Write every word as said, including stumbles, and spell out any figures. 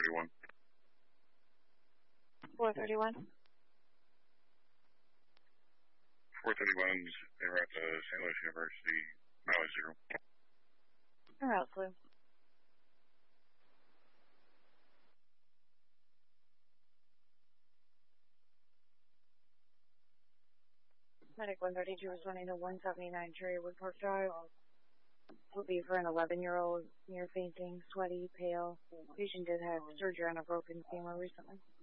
thirty-one. four thirty-one. four thirty-one's en route to Saint Louis University, Maui zero. En route, flu. Medic one thirty-two responding to one seventy-nine Cherrywood Park Drive. Would be for an eleven-year-old, near fainting, sweaty, pale. Patient did have surgery on a broken femur recently.